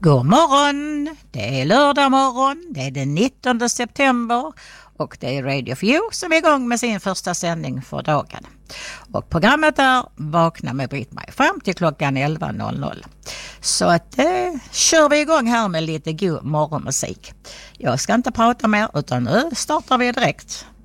God morgon, det är lördag morgon, det är den 19 september och det är Radio View som är igång med sin första sändning för dagen. Och programmet är Vakna med Britt-Marie fram till klockan 11.00. Så att kör vi igång här med lite god morgonmusik. Jag ska inte prata mer utan nu startar vi direkt